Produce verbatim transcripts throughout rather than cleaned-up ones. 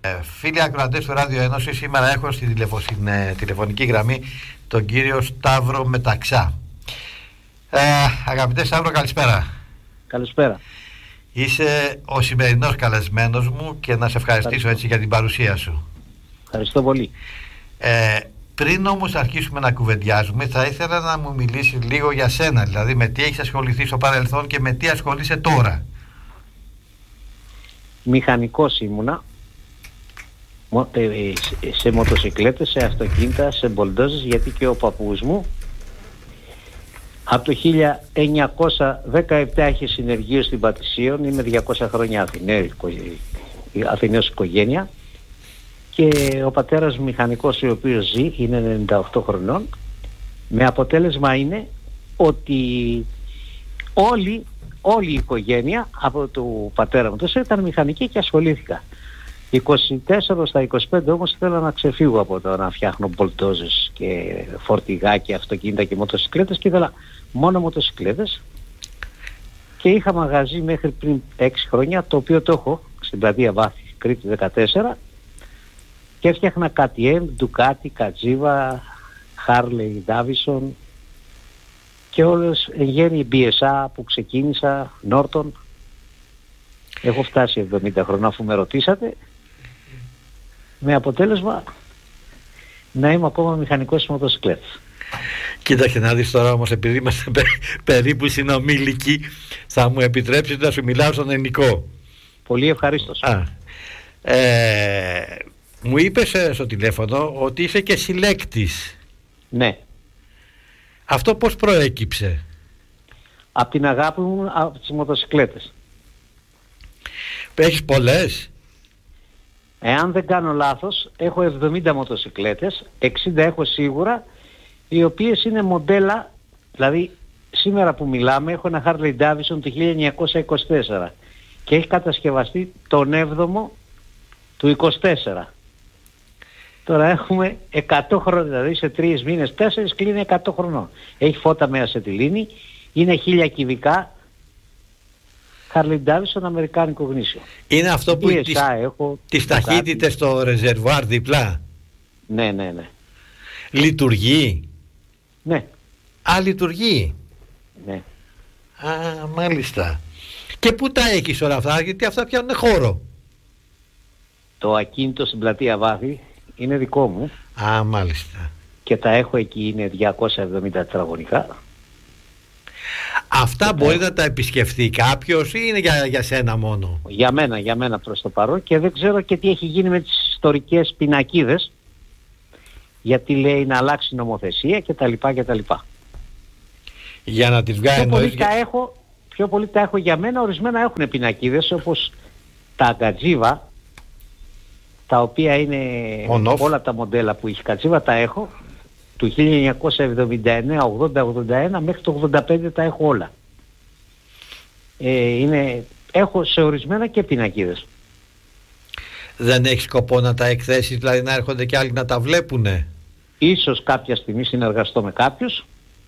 Φίλοι ακροατές του Ράδιο Ένωση, σήμερα έχω στη τηλεφω... στην ε, τηλεφωνική γραμμή τον κύριο Σταύρο Μεταξά. Ε, αγαπητέ Σταύρο, καλησπέρα. Καλησπέρα. Είσαι ο σημερινός καλεσμένος μου και να σε ευχαριστήσω Ευχαριστώ. έτσι για την παρουσία σου. Ευχαριστώ πολύ. Ε, πριν όμως αρχίσουμε να κουβεντιάζουμε, θα ήθελα να μου μιλήσεις λίγο για σένα, δηλαδή με τι έχεις ασχοληθεί στο παρελθόν και με τι ασχολείσαι τώρα. Μηχανικός ήμουνα σε μοτοσυκλέτες, σε αυτοκίνητα, σε μπολντόζες, γιατί και ο παππούς μου από το χίλια εννιακόσια δεκαεπτά έχει συνεργείο στην Πατησίων. Είμαι διακόσια χρόνια Αθηναίος οικογένεια και ο πατέρας μου μηχανικός, ο οποίος ζει, είναι ενενήντα οκτώ χρονών, με αποτέλεσμα είναι ότι όλοι όλη η οικογένεια από του πατέρα μου τόσο ήταν μηχανική και ασχολήθηκα. είκοσι τέσσερα στα είκοσι πέντε όμως ήθελα να ξεφύγω από το να φτιάχνω μπολτόζες και φορτηγάκια, αυτοκίνητα και μοτοσυκλέτες και ήθελα μόνο μοτοσυκλέτες και είχα μαγαζί μέχρι πριν έξι χρόνια, το οποίο το έχω στην πλατεία Βάθη, Κρήτη δεκατέσσερα, και έφτιαχνα κέι τι εμ, Ducati, Κατζίβα, Harley Davidson και όλες εν γέννη μπι ες έι που ξεκίνησα, Norton. Έχω φτάσει εβδομήντα χρόνια, αφού με ρωτήσατε, με αποτέλεσμα να είμαι ακόμα μηχανικός της μοτοσυκλέτας. Κοίταξε να δεις τώρα όμως, επειδή είμαστε πε, περίπου συνομήλικοι, θα μου επιτρέψεις να σου μιλάω στον ελληνικό. Πολύ ευχαρίστως. Α, ε, μου είπες στο τηλέφωνο ότι είσαι και συλλέκτης. Ναι. Αυτό πώς προέκυψε? Από την αγάπη μου από τις μοτοσυκλέτες. Έχεις πολλές? Εάν δεν κάνω λάθος, έχω εβδομήντα μοτοσυκλέτες, εξήντα έχω σίγουρα, οι οποίες είναι μοντέλα, δηλαδή σήμερα που μιλάμε έχω ένα Harley Davidson το χίλια εννιακόσια είκοσι τέσσερα και έχει κατασκευαστεί τον έβδομο του είκοσι τέσσερα. Τώρα έχουμε εκατό χρόνια, δηλαδή σε τρεις μήνες, τέσσερις κλείνει εκατό χρονών. Έχει φώτα με ασετιλίνη, είναι χίλια κυβικά, Harley Davidson αμερικάνικο γνήσιο. Είναι αυτό που τις, έχω τις ταχύτητες στο ρεζερβουάρ διπλά. Ναι, ναι, ναι. Λειτουργεί? Ναι. Α, λειτουργεί. Ναι. Α, μάλιστα. Και πού τα έχεις όλα αυτά, γιατί αυτά πιάνουν χώρο? Το ακίνητο στην πλατεία Βάθη είναι δικό μου. Α, μάλιστα. Και τα έχω εκεί, είναι διακόσια εβδομήντα τετραγωνικά. Αυτά και μπορεί τα... να τα επισκεφθεί κάποιος ή είναι για, για σένα μόνο? Για μένα, για μένα προς το παρόν, και δεν ξέρω και τι έχει γίνει με τις ιστορικές πινακίδες, γιατί λέει να αλλάξει νομοθεσία κτλ. κτλ. Για να τις βγάλει πιο, πολύ για... τα έχω, πιο πολύ τα έχω για μένα, ορισμένα έχουν πινακίδες όπως τα Κατζίβα, τα οποία είναι όλα τα μοντέλα που έχει Κατζίβα τα έχω, του χίλια εννιακόσια εβδομήντα εννέα, ογδόντα, ογδόντα ένα μέχρι το ογδόντα πέντε τα έχω όλα. Ε, είναι, έχω σε ορισμένα και πινακίδες. Δεν έχει σκοπό να τα εκθέσεις, δηλαδή να έρχονται και άλλοι να τα βλέπουνε? Ίσως κάποια στιγμή συνεργαστώ με κάποιους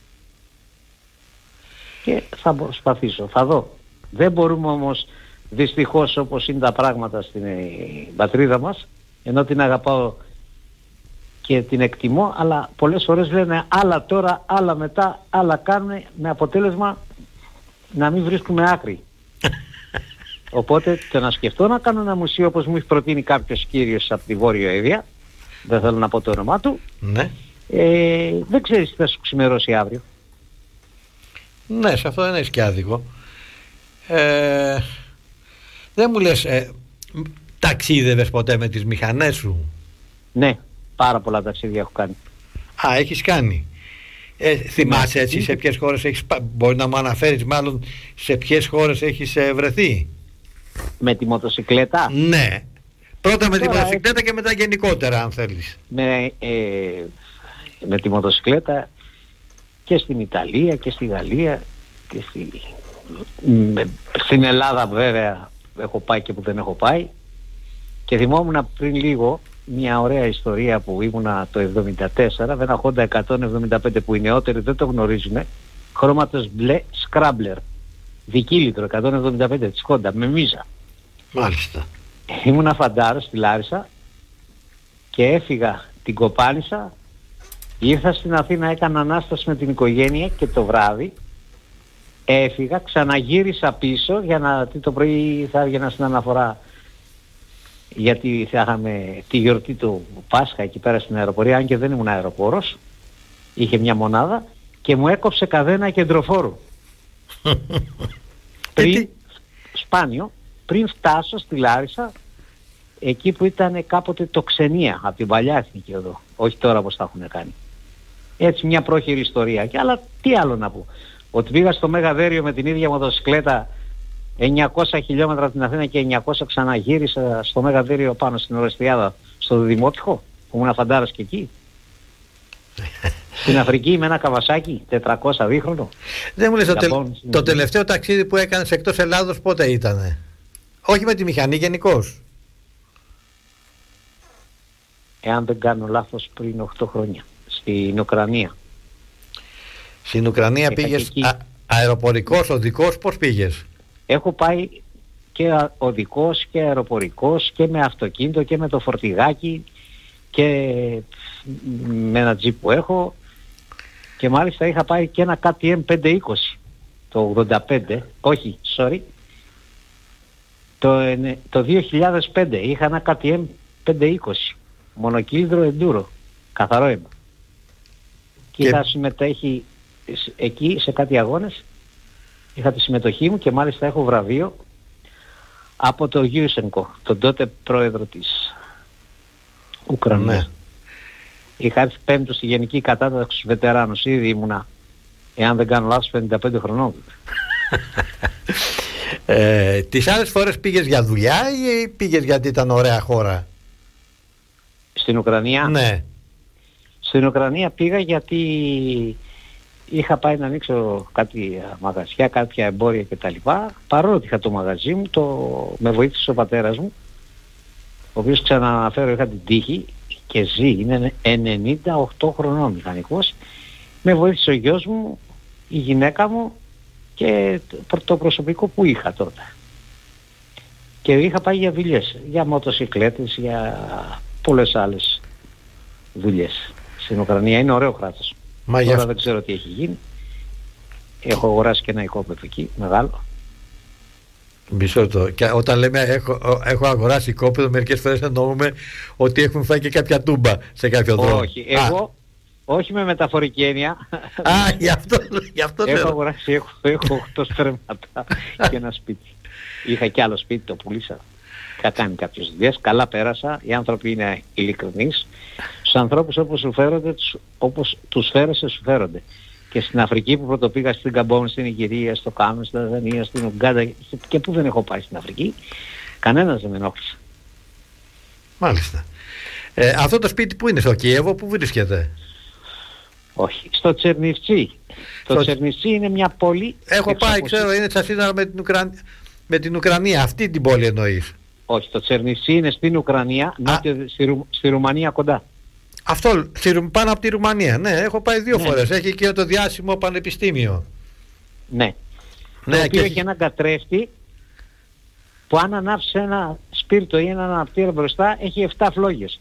και θα προσπαθήσω, θα δω. Δεν μπορούμε όμως δυστυχώς, όπως είναι τα πράγματα στην ε, πατρίδα μας, ενώ την αγαπάω και την εκτιμώ, αλλά πολλές φορές λένε άλλα τώρα, άλλα μετά, άλλα κάνουν, με αποτέλεσμα να μην βρίσκουμε άκρη. Οπότε το να σκεφτώ να κάνω ένα μουσείο, όπως μου έχει προτείνει κάποιος κύριος από τη Βόρειο Εύβοια, δεν θέλω να πω το όνομά του, ναι. ε, δεν ξέρεις τι θα σου ξημερώσει αύριο. Ναι, σε αυτό δεν έχεις και άδικο. Ε, δεν μου λες, ε, ταξίδευες ποτέ με τις μηχανές σου? Ναι, πάρα πολλά ταξίδια έχω κάνει. Α, έχεις κάνει. Ε, θυμάσαι έτσι σε ποιες χώρες έχεις, μπορεί να μου αναφέρεις μάλλον σε ποιες χώρες έχεις ε, βρεθεί? Με τη μοτοσυκλέτα? Ναι. Πρώτα με Τώρα, τη μοτοσυκλέτα ε... και μετά γενικότερα, αν θέλεις. Με, ε, με τη μοτοσυκλέτα και στην Ιταλία και στη Γαλλία και στη... με, στην Ελλάδα βέβαια έχω πάει και που δεν έχω πάει. Και θυμόμουν πριν λίγο μια ωραία ιστορία που ήμουνα το εβδομήντα τέσσερα με ένα Honda εκατόν εβδομήντα πέντε που οι νεότεροι δεν το γνωρίζουν, χρώματος μπλε Scrambler, δικύλιτρο εκατόν εβδομήντα πέντε της Honda με μίζα. Μάλιστα. ήμουνα φαντάρος στη Λάρισα και έφυγα, την κοπάνισα, ήρθα στην Αθήνα, έκανα ανάσταση με την οικογένεια και το βράδυ έφυγα, ξαναγύρισα πίσω για να, το πρωί θα έβγαινα στην αναφορά, γιατί θα είχαμε τη γιορτή του Πάσχα εκεί πέρα στην αεροπορία, αν και δεν ήμουν αεροπόρος, είχε μια μονάδα και μου έκοψε καδένα κεντροφόρου. Πριν, σπάνιο, πριν φτάσω στη Λάρισα, εκεί που ήταν κάποτε το Ξενία, από την παλιά εθνική οδό, όχι τώρα πως τα έχουν κάνει. Έτσι μια πρόχειρη ιστορία. Και αλλά τι άλλο να πω, ότι πήγα στο Μέγα Δέριο με την ίδια μοτοσυκλέτα εννιακόσια χιλιόμετρα από την Αθήνα και εννιακόσια ξαναγύρισα στο Μέγα Δέριο πάνω στην Ορεστιάδα, στο Δημότυχο, που ήμουν φαντάρας και εκεί. Στην Αφρική με ένα καβασάκι τετρακόσια δίχρονο. Δεν μου λες το, τελ... το τελευταίο ταξίδι που έκανες εκτός Ελλάδος πότε ήτανε? Όχι με τη μηχανή, γενικώς. Εάν δεν κάνω λάθος, πριν οκτώ χρόνια. Στην Ουκρανία. Στην Ουκρανία Είχα πήγες εκεί... α... αεροπορικός, οδικός, πώς πήγες? Έχω πάει και οδικός και αεροπορικός και με αυτοκίνητο και με το φορτηγάκι και με ένα τζιπ που έχω, και μάλιστα είχα πάει και ένα κέι τι εμ πεντακόσια είκοσι το ογδόντα πέντε, όχι, sorry, το, το δύο χιλιάδες πέντε είχα ένα κέι τι εμ πεντακόσια είκοσι μονοκύλινδρο enduro, καθαρό αίμα, και, και είχα συμμετέχει εκεί σε κάτι αγώνες, είχα τη συμμετοχή μου και μάλιστα έχω βραβείο από το Γιούσενκο, τον τότε πρόεδρο της Ουκρανία. Ναι. Είχα έρθει πέμπτο στη γενική κατάταξη στους βετεράνους, ήδη ήμουνα, εάν δεν κάνω λάθος, πενήντα πέντε χρονών. ε, τις άλλες φορές πήγες για δουλειά ή πήγες γιατί ήταν ωραία χώρα? Στην Ουκρανία? Ναι. Στην Ουκρανία πήγα γιατί είχα πάει να ανοίξω κάτι μαγαζιά, κάποια εμπόρια κτλ. Παρόλο ότι είχα το μαγαζί μου, το... με βοήθησε ο πατέρας μου, ο οποίος, ξαναναφέρω, είχα την τύχη και ζει, είναι ενενήντα οκτώ χρονών μηχανικός. Με βοήθησε ο γιος μου, η γυναίκα μου και το προσωπικό που είχα τότε. Και είχα πάει για δουλειές, για μοτοσυκλέτες, για πολλές άλλες δουλειές. Στην Ουκρανία είναι ωραίο κράτος. Μα τώρα δεν ξέρω τι έχει γίνει. Έχω αγοράσει και ένα οικόπεδο εκεί, μεγάλο. Μισό το. Και όταν λέμε έχω, έχω αγοράσει οικόπεδο, μερικές φορές εννοούμε ότι έχουμε φάει και κάποια τούμπα σε κάποιο δρόμο. Όχι, εγώ, όχι με μεταφορική έννοια. Α, γι' αυτό, γι' αυτό έχω αγοράσει, έχω, έχω οκτώ στρέμματα και ένα σπίτι. Είχα κι άλλο σπίτι, το πουλήσα. Είχα κάνει κάποιες δουλειές, καλά πέρασα. Οι άνθρωποι είναι ειλικρινείς. Στους ανθρώπους όπως σου φέρονται, όπως τους φέρεσαι, σου φέρονται. Και στην Αφρική που πρώτο πήγα, στην Καμπόν, στην Ιγυρία, στο Κάμεν, στην Τανζανία, στην Ουγκάντα, και που δεν έχω πάει στην Αφρική, κανένας δεν με ενόχλησε. Μάλιστα. Ε, αυτό το σπίτι που είναι, στο Κιέβο, που βρίσκεται? Όχι, στο Τσερνιβτσί. Το στο... Τσερνιβτσί είναι μια πόλη... Έχω πάει, ξέρω, είναι στα σύνορα με την, Ουκρα... με την Ουκρανία. Αυτή την πόλη εννοείς? Όχι, το Τσερνιβτσί είναι στην Ουκρανία, νότια, στη, Ρουμ... στη Ρουμανία κοντά. Αυτό, πάνω από τη Ρουμανία. Ναι, έχω πάει δύο ναι. φορές. Έχει και το διάσημο πανεπιστήμιο. Ναι. Ναι, το οποίο και... έχει έναν καθρέφτη που αν ανάψει ένα σπίρτο ή ένα αναπτήρα μπροστά έχει επτά φλόγες.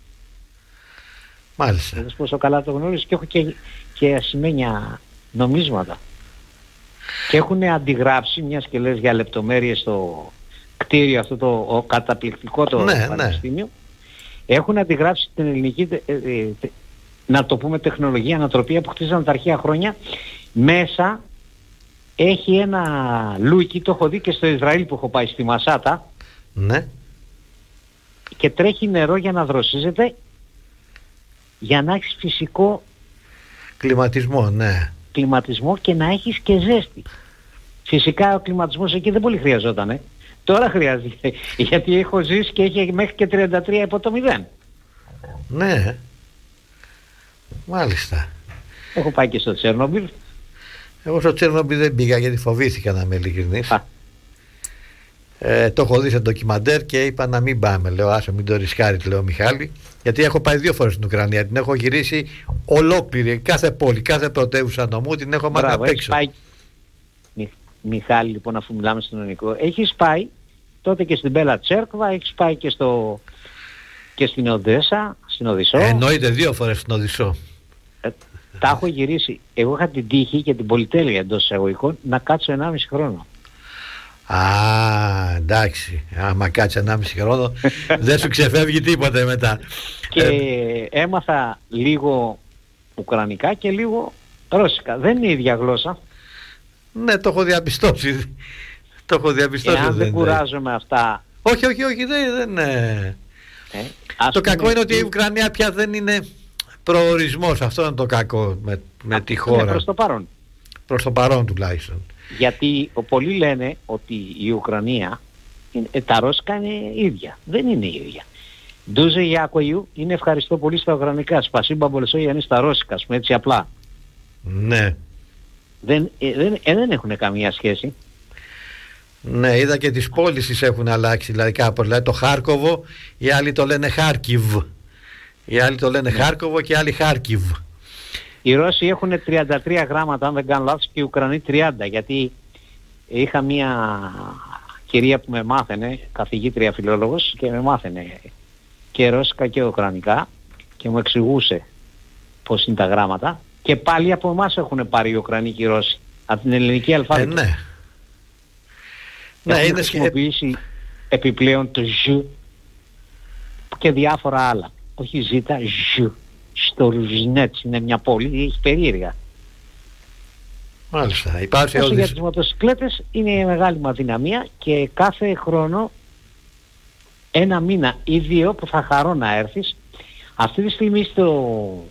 Μάλιστα. Δεν πόσο καλά το γνωρίζεις, και έχω και, και ασημένια νομίσματα. Και έχουν αντιγράψει, μιας και λες για λεπτομέρειες, στο κτίριο αυτό το ο καταπληκτικό το ναι, πανεπιστήμιο. Ναι. Έχουν αντιγράψει την ελληνική, ε, ε, ε, να το πούμε, τεχνολογία, ανατροπία που χτίζανε τα αρχαία χρόνια. Μέσα έχει ένα λούκι, το έχω δει και στο Ισραήλ που έχω πάει, στη Μασάτα. Ναι. Και τρέχει νερό για να δροσίζεται, για να έχεις φυσικό κλιματισμό, ναι. Κλιματισμό και να έχεις και ζέστη. Φυσικά ο κλιματισμός εκεί δεν πολύ χρειαζόταν, ε. Τώρα χρειάζεται, γιατί έχω ζήσει και έχει μέχρι και τριάντα τρία υπό το μηδέν. Ναι. Μάλιστα. Έχω πάει και στο Τσέρνομπιλ. Εγώ στο Τσέρνομπιλ δεν πήγα γιατί φοβήθηκα, να είμαι ειλικρινής. Ε, το έχω δει σε ντοκιμαντέρ και είπα να μην πάμε. Λέω άσε, μην το ρισκάρει, λέω Μιχάλη. Γιατί έχω πάει δύο φορές στην Ουκρανία. Την έχω γυρίσει ολόκληρη. Κάθε πόλη, κάθε πρωτεύουσα νομού την έχω μάθει απ' έξω. Πάει... Μι... Μιχάλη, λοιπόν, αφού μιλάμε στον ελληνικό, έχεις πάει τότε και στην Μπέλα Τσέρκβα, έχεις πάει και, στο, και στην Οδέσα, στην Οδυσσό. Ε, εννοείται δύο φορές στην Οδυσσό. Ε, τα έχω γυρίσει. Εγώ είχα την τύχη και την πολυτέλεια εντός εισαγωγικών να κάτσω ενάμιση χρόνο. Α, εντάξει. Άμα κάτσε ενάμιση χρόνο δεν σου ξεφεύγει τίποτε μετά. Και ε, έμαθα λίγο ουκρανικά και λίγο ρώσικα. Δεν είναι η ίδια γλώσσα. Ναι, το έχω διαπιστώσει. Το έχω διαπιστώσει. Εάν δεν κουράζομαι αυτά. Όχι, όχι, όχι, δεν, δεν είναι. Ε, το κακό είναι, είναι ότι η Ουκρανία πια δεν είναι προορισμός. Αυτό είναι το κακό με, με τη χώρα. Ναι, προς το παρόν. Προς το παρόν τουλάχιστον. Γιατί πολλοί λένε ότι η Ουκρανία, ε, τα ρώσικα είναι ίδια. Δεν είναι ίδια. Ντούζε Ιάκοϊου είναι ευχαριστώ πολύ στα ουκρανικά. Σπασίμπα μπολεσόγια είναι στα ρώσικα, πούμε, έτσι απλά. Ναι. Δεν, ε, δεν, ε, δεν έχουν καμία σχέση. Ναι, είδα και τις πώλησεις έχουν αλλάξει. Δηλαδή κάπως, δηλαδή το Χάρκοβο, οι άλλοι το λένε Χάρκιβ. Οι άλλοι το λένε ναι. Χάρκοβο και οι άλλοι Χάρκιβ. Οι Ρώσοι έχουν τριάντα τρία γράμματα, αν δεν κάνω λάθος, και οι Ουκρανοί τριάντα. Γιατί είχα μια κυρία που με μάθαινε, καθηγήτρια φιλόλογος, και με μάθαινε και ρώσικα και ουκρανικά και μου εξηγούσε πώς είναι τα γράμματα. Και πάλι από εμάς έχουν πάρει οι Ουκρανοί και οι Ρώσοι. Από την ελληνική αλφάβητο. Ε, ναι. Ναι, έχουν είναι χρησιμοποιήσει σχε... επιπλέον το ζ και διάφορα άλλα. Όχι ζήτα, ζ. Στο Ρουζινέτς είναι μια πόλη, έχει περίεργα. Μάλιστα. Υπάρχει όσο όλες... για τις μοτοσυκλέτες είναι η μεγάλη μας δυναμία και κάθε χρόνο ένα μήνα ή δύο που θα χαρώ να έρθεις. Αυτή τη στιγμή στο...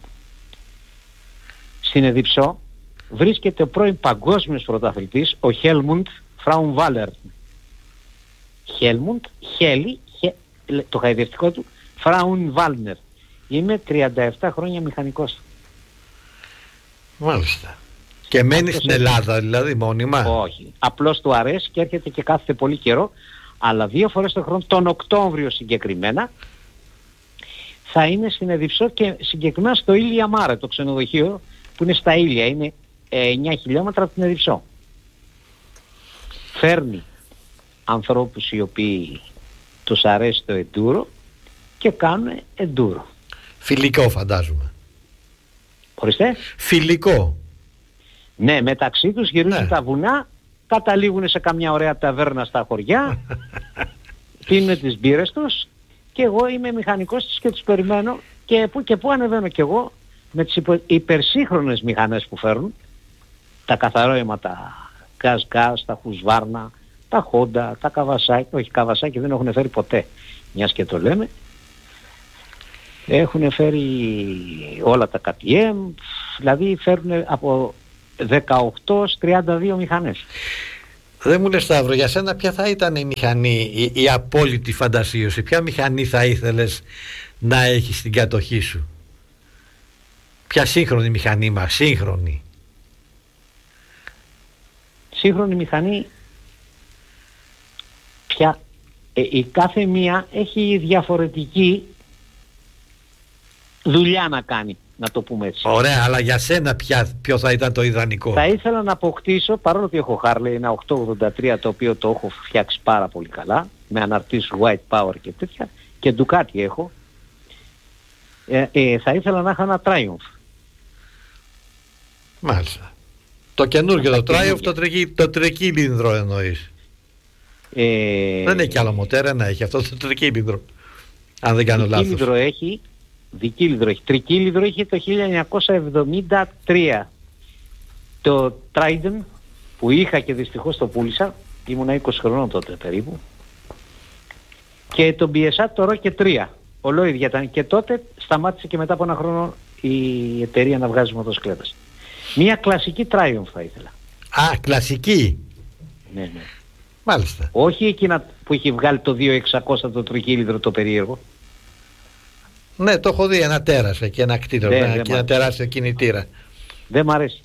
στην Εδιψό βρίσκεται ο πρώην παγκόσμιος πρωταθλητής, ο Χέλμουντ Φράουνβάλερ. Χέλμουντ, Χέλι, χε... το χαϊδευτικό του, Φράουνβάλνερ. Είμαι τριάντα επτά χρόνια μηχανικός. Μάλιστα. Και μένει στην Ελλάδα δηλαδή μόνιμα? Όχι. Απλώς του αρέσει και έρχεται και κάθεται πολύ καιρό. Αλλά δύο φορές το χρόνο, τον Οκτώβριο συγκεκριμένα, θα είναι στην Εδιψό και συγκεκριμένα στο Ήλια Μάρε, το ξενοδοχείο που είναι στα Ήλια. Είναι ε, εννιά χιλιόμετρα από την Εδιψό. Φέρνει ανθρώπους οι οποίοι τους αρέσει το εντούρο και κάνουν εντούρο. Φιλικό φαντάζομαι. Ορίστε. Φιλικό. Ναι, μεταξύ τους γυρίζουν ναι. τα βουνά, καταλήγουν σε καμιά ωραία ταβέρνα στα χωριά, πίνουν τις μπύρες τους και εγώ είμαι μηχανικός τους και τους περιμένω και που και που ανεβαίνω κι εγώ με τις υπο... υπερσύγχρονες μηχανές που φέρνουν, τα καθαρόαιματα γκάζ-γκάζ, τα Husqvarna, τα Honda, τα Kawasaki, όχι Kawasaki δεν έχουν φέρει ποτέ, μιας και το λέμε. Έχουν φέρει όλα τα κέι τι εμ, δηλαδή φέρνουν από δεκαοκτώ έως τριάντα δύο μηχανές. Δεν μου λες Σταύρο, για σένα ποια θα ήταν η μηχανή, η, η απόλυτη φαντασίωση, ποια μηχανή θα ήθελες να έχεις στην κατοχή σου? Ποια σύγχρονη μηχανή μας, σύγχρονη? Σύγχρονη μηχανή, πια, ε, η κάθε μία έχει διαφορετική δουλειά να κάνει, να το πούμε έτσι. Ωραία, αλλά για σένα ποια, ποιο θα ήταν το ιδανικό? Θα ήθελα να αποκτήσω, παρόλο ότι έχω Harley, ένα οκτακόσια ογδόντα τρία το οποίο το έχω φτιάξει πάρα πολύ καλά, με αναρτήσεις white power και τέτοια, και Ducati έχω, ε, ε, θα ήθελα να έχω ένα Triumph. Μάλιστα. Το καινούργιο το Triumph, το, τρική, το τρικύλινδρο εννοείς? Ε, δεν έχει κι άλλο μοτέρα να έχει αυτό το τρικύλινδρο, αν δεν κάνω λάθος. Τρικύλινδρο έχει, δικύλινδρο έχει, τρικύλινδρο είχε το χίλια εννιακόσια εβδομήντα τρία. Το Trident που είχα και δυστυχώς το πούλησα, ήμουνα είκοσι χρονών τότε περίπου, και το μπι ες έι το Rocket τρία, ολόιδια ήταν, και τότε σταμάτησε και μετά από ένα χρόνο η εταιρεία να βγάζει μοτοσυκλέτες. Μια κλασική Triumph θα ήθελα. Α, κλασική. Ναι, ναι. Μάλιστα. Όχι εκείνα που είχε βγάλει το δύο χιλιάδες εξακόσια το τρικύλινδρο το περίεργο. Ναι, το έχω δει, ένα τέρας και ένα κτίριο, ναι, ένα, και ένα τεράστιο κινητήρα. Δεν μ' αρέσει.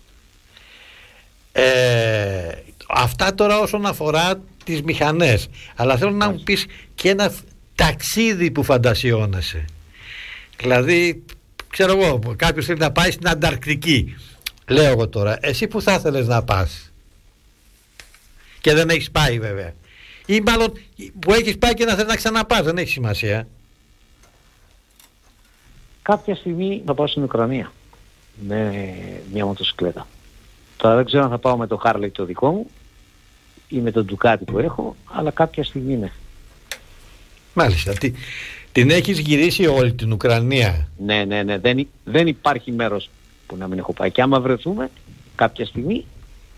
Ε, αυτά τώρα όσον αφορά τις μηχανές. Αλλά θέλω να μου πεις και ένα ταξίδι που φαντασιώνεσαι. Δηλαδή, ξέρω εγώ, κάποιος θέλει να πάει στην Ανταρκτική. Λέω εγώ τώρα, εσύ που θα ήθελες να πας? Και δεν έχεις πάει βέβαια. Ή μάλλον που έχεις πάει και να θες να ξαναπάς, δεν έχει σημασία. Κάποια στιγμή θα πάω στην Ουκρανία με μια μοτοσυκλέτα. Τώρα δεν ξέρω αν θα πάω με το Harley το δικό μου ή με τον Ducati που έχω, αλλά κάποια στιγμή είναι. Μάλιστα. Τι, την έχεις γυρίσει όλη την Ουκρανία? Ναι, ναι, ναι. Δεν, δεν υπάρχει μέρος που να μην έχω πάει. Και άμα βρεθούμε κάποια στιγμή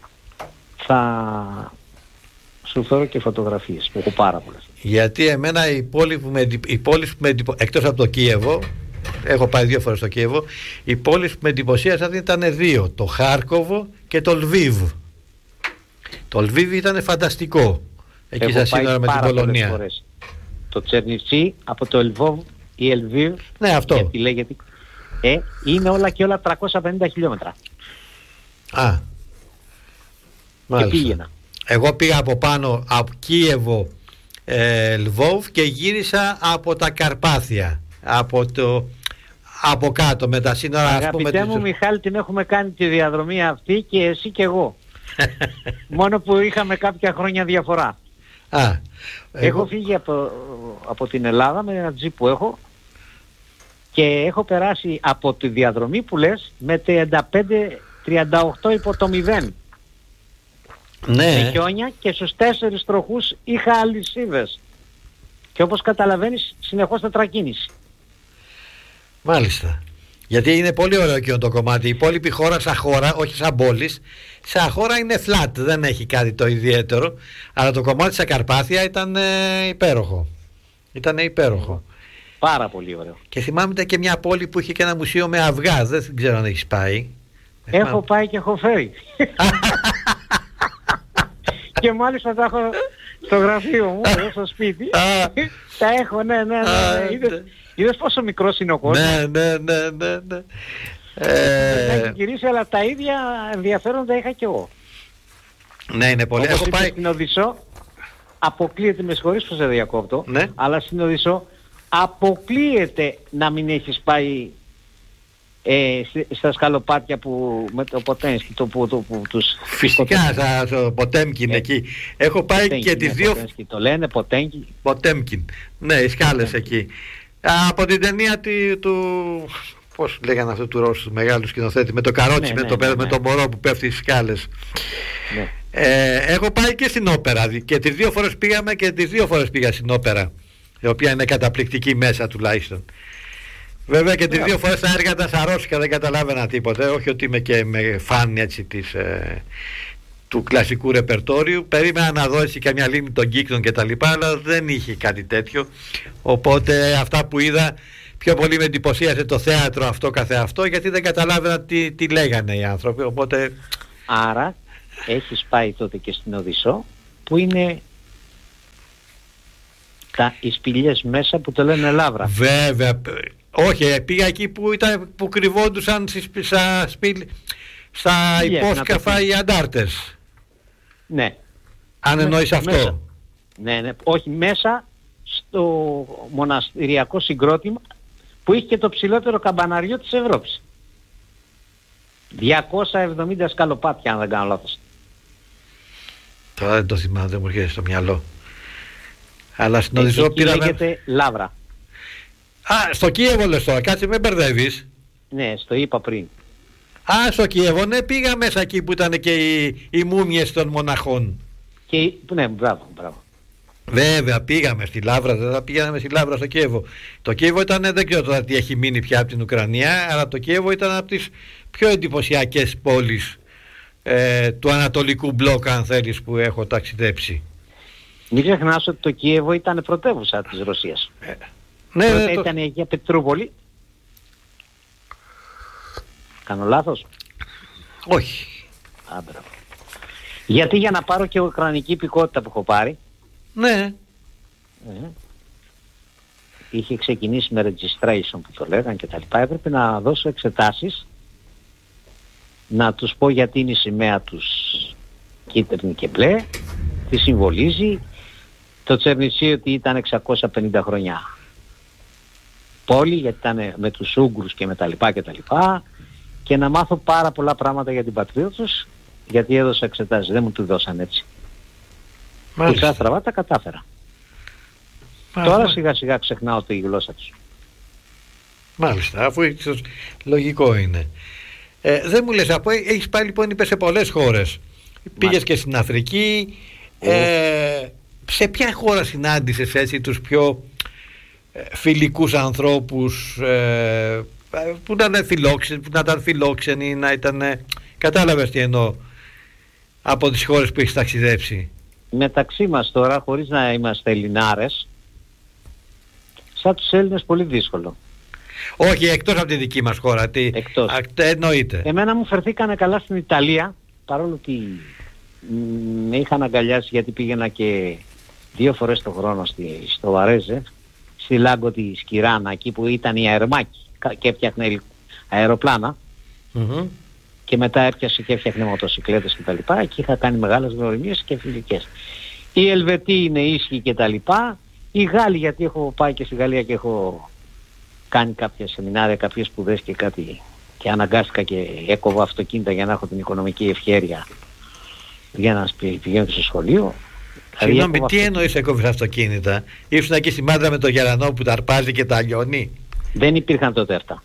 θα σου φέρω και φωτογραφίες που έχω πάρα πολλές. Γιατί εμένα η πόλη που με, η πόλη που με εκτός από το Κίεβο, έχω πάει δύο φορές στο Κίεβο, οι πόλεις που με εντυπωσίασαν ήταν δύο, το Χάρκοβο και το Λβίβ. Το Λβίβ ήταν φανταστικό εκεί στα σύνορα με την Πολωνία. Φορές. Το Τσερνιτσί από το Ελβόβ ή Ελβίβ, ναι, αυτό. Γιατί λέγεται, ε, είναι όλα και όλα τριακόσια πενήντα χιλιόμετρα. Α, μάλιστα. Και πήγαινα. Εγώ πήγα από πάνω από Κίεβο, ε, Λβόβ και γύρισα από τα Καρπάθια, από, το, από κάτω με τα σύνορα. Αγαπητέ μου Μιχάλη, την έχουμε κάνει τη διαδρομή αυτή και εσύ και εγώ. Μόνο που είχαμε κάποια χρόνια διαφορά. Α, έχω εγώ... φύγει από, από την Ελλάδα με ένα τζιπ που έχω και έχω περάσει από τη διαδρομή που λες με τριάντα πέντε τριάντα οκτώ υπό το μηδέν. Ναι. Με χιόνια και στους τέσσερις τροχούς είχα αλυσίδες. Και όπως καταλαβαίνεις συνεχώς τετρακίνηση. Μάλιστα. Γιατί είναι πολύ ωραίο εκείνο το κομμάτι. Η υπόλοιπη χώρα σαν χώρα, όχι σαν πόλης, σαν χώρα είναι flat, δεν έχει κάτι το ιδιαίτερο. Αλλά το κομμάτι στα Καρπάθια ήταν ε, υπέροχο. Ήταν υπέροχο. Πάρα πολύ ωραίο. Και θυμάμαι ήταν και μια πόλη που είχε και ένα μουσείο με αυγά. Δεν ξέρω αν έχεις πάει. Έχω πάει και έχω φέρει. Και μάλιστα τα έχω στο γραφείο μου, εδώ στο σπίτι. Τα έχω, ναι, ναι, ναι. ναι. Είδες, είδες πόσο μικρός είναι ο κόσμος. Ναι, ναι, ναι, ναι, ναι. Δεν έχει γυρίσει, αλλά τα ίδια ενδιαφέροντα είχα και εγώ. Ναι, είναι πολύ. Έχω πάει στην Οδυσσό, αποκλείεται, με συγχωρείς που σε διακόπτω, ναι. Αλλά στην Οδυσσό αποκλείεται να μην έχεις πάει ε, στα σκαλοπάτια που με το Ποτέμσκι, το που, το, που τους... Φυσικά, στο Ποτέμκιν, ε, εκεί. Έχω πάει Ποτέμκιν, και τις ναι, δύο... Ποτέμσκι, το λένε Ποτέμκιν. Ποτέμκιν. Ναι, οι σκάλες εκεί. Από την ταινία του... του... Πώς λέγανε αυτό του Ρώσου, του μεγάλου σκηνοθέτη, με το καρότσι, ναι, με, ναι, το, ναι, με ναι. το μωρό που πέφτει στις σκάλες. Ναι. Ε, έχω πάει και στην όπερα και τις δύο φορές πήγαμε και τις δύο φορές πήγα στην όπερα, η οποία είναι καταπληκτική μέσα τουλάχιστον. Βέβαια και τις yeah. δύο φορές τα έργα ήταν στα ρώσικα, δεν καταλάβαινα τίποτε, όχι ότι είμαι και με φαν έτσι της, ε, του κλασικού ρεπερτόριου. Περίμενα να δω έτσι καμιά λίμνη των κύκλων και τα λοιπά, αλλά δεν είχε κάτι τέτοιο, οπότε αυτά που είδα πιο πολύ με εντυπωσίασε το θέατρο αυτό καθεαυτό, γιατί δεν καταλάβαινα τι, τι λέγανε οι άνθρωποι, οπότε... Άρα έχεις πάει τότε και στην Οδυσσό που είναι τα, οι σπηλιές μέσα που το λένε λάβρα. Βέβαια, όχι, πήγα εκεί που, ήταν, που κρυβόντουσαν στα, σπήλ, στα yeah, υπόσκαφα οι αντάρτες. Ναι. Αν εννοείς αυτό. Μέσα. Ναι, ναι, όχι, μέσα στο μοναστηριακό συγκρότημα που είχε και το ψηλότερο καμπαναριό της Ευρώπης. διακόσια εβδομήντα σκαλοπάτια, αν δεν κάνω λάθος. Τώρα δεν το θυμάμαι, δεν μου έρχεται στο μυαλό. Αλλά στην Οδυσσό πήραμε... λέγεται Λάβρα. Α, στο Κίεβο λες τώρα, κάτσε με μπερδεύεις. Ναι, στο είπα πριν. Α, στο Κίεβο, ναι, πήγα μέσα εκεί που ήταν και οι, οι μούμιες των μοναχών. Και, ναι, μπράβο, μπράβο. Βέβαια, πήγαμε στη Λάβρα, δεν πήγαμε στη Λάβρα στο Κίεβο. Το Κίεβο ήταν, δεν ξέρω τώρα τι έχει μείνει πια από την Ουκρανία, αλλά το Κίεβο ήταν από τις πιο εντυπωσιακές πόλεις ε, του Ανατολικού Μπλοκ, αν θέλεις, που έχω ταξιδέψει. Μην ξεχνάς ότι το Κίεβο ήταν πρωτεύουσα της Ρωσίας. Ε, ναι, Πρώτα ναι, το... ήταν η Αγία Πετρούπολη. Κάνω λάθος? Όχι. Α, μπράβο. Γιατί για να πάρω και ουκρανική υπηκότητα που έχω πάρει, ναι, ε, είχε ξεκινήσει με registration που το λέγανε και τα λοιπά, έπρεπε να δώσω εξετάσεις, να τους πω γιατί είναι η σημαία τους κίτρινη και μπλε, τι συμβολίζει, το Τσερνιτσί ότι ήταν εξακόσια πενήντα χρόνια πόλη, γιατί ήταν με τους Ούγγρους και με τα λοιπά και τα λοιπά, και να μάθω πάρα πολλά πράγματα για την πατρίδα τους, γιατί έδωσα εξετάσεις, δεν μου το δώσαν έτσι. Κουτσά στραβά τα κατάφερα. Μάλιστα. Τώρα σιγά σιγά ξεχνάω τη γλώσσα τους. Μάλιστα, αφού ίσως λογικό είναι. Ε, δεν μου λες, από, έχεις πάει λοιπόν, είπες, σε πολλές χώρες. Πήγες και στην Αφρική. Ε, σε ποια χώρα συνάντησες έτσι τους πιο ε, φιλικούς ανθρώπους, ε, που να ήταν φιλόξενοι, που να ήταν φιλόξενοι, να ήταν, κατάλαβες τι εννοώ, από τις χώρες που έχεις ταξιδέψει? Μεταξύ μας τώρα, χωρίς να είμαστε Ελληνάρες, σαν τους Έλληνες πολύ δύσκολο. Όχι, εκτός από τη δική μας χώρα. Τι, εκτός. Α, εννοείται. Εμένα μου φερθήκανε καλά στην Ιταλία, παρόλο ότι με είχαν αγκαλιάσει, γιατί πήγαινα και δύο φορές το χρόνο στη, στο Βαρέζε, στη Λάγκο τη Σκυράνα, εκεί που ήταν η Αερμάκη και έφτιαχνε αεροπλάνα. Mm-hmm. Και μετά έπιασε και έφτιαχνε μοτοσυκλέτες και τα λοιπά. Εκεί είχα κάνει μεγάλες γνωριμίες και φιλικές. Οι Ελβετοί είναι ίσχυοι και τα λοιπά. Οι Γάλλοι, γιατί έχω πάει και στη Γαλλία και έχω κάνει κάποια σεμινάρια, κάποιες σπουδές και κάτι, και αναγκάστηκα και έκοβα αυτοκίνητα για να έχω την οικονομική ευχέρεια για να πηγαίνω στο σχολείο. Συγγνώμη, τι εννοείς έκοβες αυτοκίνητα? Ήσουν εκεί στη Μάντρα με το Γερανό που τα αρπάζει και τα λιώνει? Δεν υπήρχαν τότε αυτά.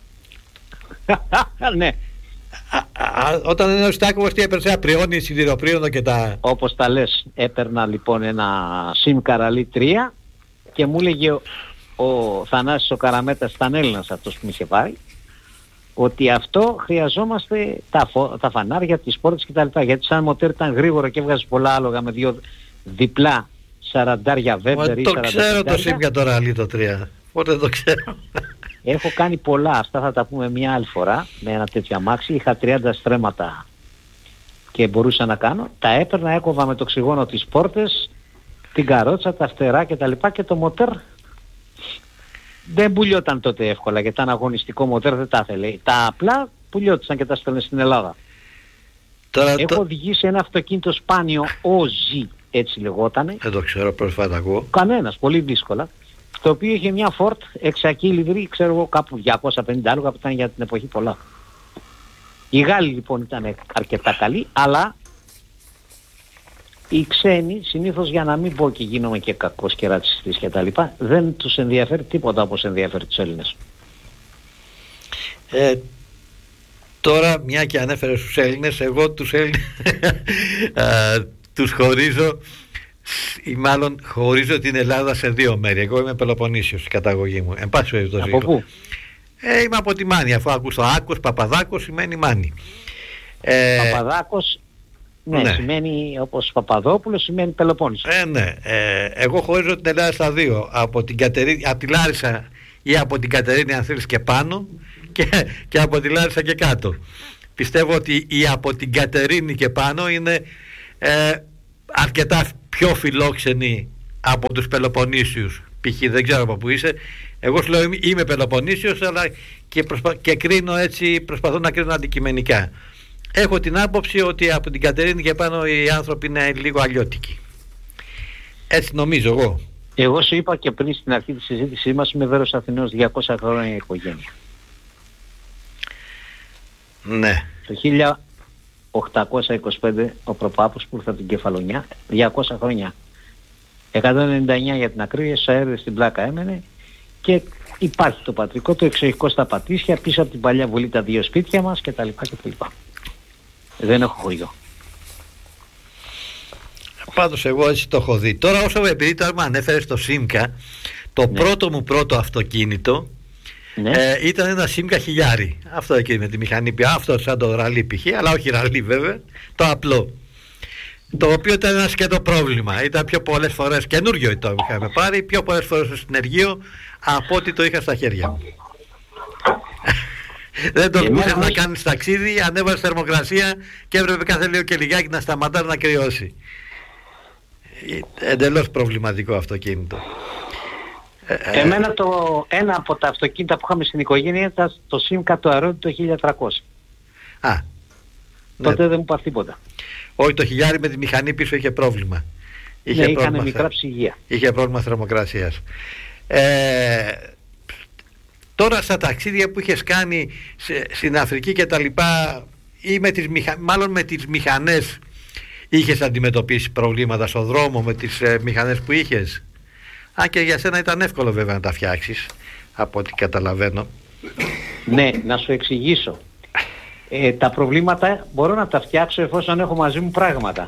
Ναι. Α, α, όταν εννοείς τα άκουβες, τι έπαιρνες, ένα πριόνι, σιδηροπρίωνο και τα... Όπως τα λες, έπαιρνα λοιπόν ένα Sim Καραλί τρία και μου έλεγε ο, ο Θανάσης ο Καραμέτας, ήταν Έλληνας αυτός που με είχε πάρει, ότι αυτό χρειαζόμαστε τα, φω, τα φανάρια, τις πόρτες κτλ. Γιατί σαν μοτέρ ήταν γρήγορο και έβγαζε πολλά άλογα με δύο διπλά σαραντάρια Βέμπερ ή σαραντάρια. Το ξέρω το Sim για το ραλί το τρία. Πότε το ξέρω. Έχω κάνει πολλά, αυτά θα τα πούμε μια άλλη φορά με ένα τέτοιο αμάξι. Είχα τριάντα στρέμματα και μπορούσα να κάνω. Τα έπαιρνα, έκοβα με το οξυγόνο τις πόρτες, την καρότσα, τα φτερά και τα λοιπά, και το μοτέρ δεν πουλιόταν τότε εύκολα, γιατί ήταν αγωνιστικό μοτέρ, δεν τα ήθελε. Τα απλά πουλιόταν και τα στέλνε στην Ελλάδα. Τώρα, Έχω το... οδηγήσει ένα αυτοκίνητο σπάνιο ο ζι, έτσι λεγότανε. Δεν το ξέρω, πρόσφατα ακούω. Κανένας, πολύ δύσκολα. Το οποίο είχε μια Ford εξακή λιβρή, ξέρω εγώ, κάπου διακόσια πενήντα άλογα, που ήταν για την εποχή πολλά. Οι Γάλλοι λοιπόν ήταν αρκετά καλοί, αλλά οι ξένοι, συνήθως, για να μην πω και γίνομαι και κακός και ρατσιστής και τα λοιπά, δεν τους ενδιαφέρει τίποτα όπως ενδιαφέρει τους Έλληνες. Ε, τώρα, μια και ανέφερε στους Έλληνες, εγώ τους Έλληνες τους χωρίζω, ή μάλλον χωρίζω την Ελλάδα σε δύο μέρη. Εγώ είμαι Πελοποννήσιος, η καταγωγή μου. Εν πάση περιπτώσει. Από πού? Ε, είμαι από τη Μάνη. Αφού ακούς το Άκος, Παπαδάκος σημαίνει Μάνη. Ε, Παπαδάκος, ναι, ναι, σημαίνει όπως Παπαδόπουλος, σημαίνει Πελοπόννησο. Ε, ναι. Ε, εγώ χωρίζω την Ελλάδα στα δύο. Από την Κατερίνη, από τη Λάρισα, ή από την Κατερίνη, αν θέλεις, και πάνω, και, και από τη Λάρισα και κάτω. Πιστεύω ότι η από την Κατερίνη και πάνω είναι ε, αρκετά πιο φιλόξενοι από τους Πελοποννήσιους. Π.χ. δεν ξέρω από πού είσαι. Εγώ σου λέω είμαι, είμαι Πελοποννήσιος, αλλά και, προσπα... και κρίνω έτσι, προσπαθώ να κρίνω αντικειμενικά. Έχω την άποψη ότι από την Κατερίνη και πάνω οι άνθρωποι είναι λίγο αλλιώτικοι. Έτσι νομίζω εγώ. Εγώ σου είπα και πριν στην αρχή της συζήτησής μας, είμαι Βέρος Αθηναίος, διακόσια χρόνια οικογένεια. Ναι. Το χίλια οκτακόσια είκοσι πέντε ο προπάπους που ήρθε από την Κεφαλονιά, διακόσια χρόνια. εκατόν ενενήντα εννιά για την ακρίβεια, στους αέρες στην πλάκα έμενε, και υπάρχει το πατρικό, το εξοχικό στα Πατήσια, πίσω από την παλιά Βουλή τα δύο σπίτια μας κτλ. κτλ. Δεν έχω χωριό. Πάντως εγώ έτσι το έχω δει. Τώρα όσο επειδή τώρα μου ανέφερες το Σίμκα, το ναι. πρώτο μου πρώτο αυτοκίνητο, ναι. ε, ήταν ένα Σίμκα χιλιάρι. Αυτό εκεί με τη μηχανή, αυτό σαν το ραλί π.χ., αλλά όχι ραλί βέβαια, το απλό. Το οποίο ήταν ένα σκέτο πρόβλημα. Ήταν πιο πολλές φορές, καινούριο το είχαμε πάρει, πιο πολλές φορές στο συνεργείο από ό,τι το είχα στα χέρια μου. Δεν τολμούσες να κάνεις ταξίδι, ανέβασες θερμοκρασία και έπρεπε κάθε λίγο και λιγάκι να σταματάς να κρυώσει. Εντελώς προβληματικό αυτοκίνητο. Εμένα το ένα από τα αυτοκίνητα που είχαμε στην οικογένεια ήταν το Σίμκα το Αρόνι το χίλια τριακόσια. Α, τότε ναι. δεν μου πάρει τίποτα. Όχι, το χιλιάρι με τη μηχανή πίσω είχε πρόβλημα. Είχε ναι, είχαν μικρά ψυγεία. Είχε πρόβλημα θερμοκρασίας. Ε, τώρα στα ταξίδια που είχες κάνει σε, στην Αφρική και τα λοιπά, ή με τις μηχα... μάλλον με τις μηχανές, είχες αντιμετωπίσει προβλήματα στον δρόμο με τις ε, μηχανές που είχες? Αν και για σένα ήταν εύκολο βέβαια να τα φτιάξεις, από ό,τι καταλαβαίνω. Ναι, να σου εξηγήσω. Ε, τα προβλήματα μπορώ να τα φτιάξω εφόσον έχω μαζί μου πράγματα.